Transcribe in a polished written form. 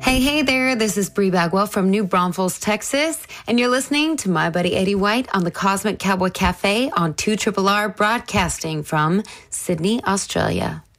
Hey there, this is Bree Bagwell from New Braunfels, Texas, and you're listening to my buddy Eddie White on the Cosmic Cowboy Cafe on 2RRR Broadcasting from Sydney, Australia.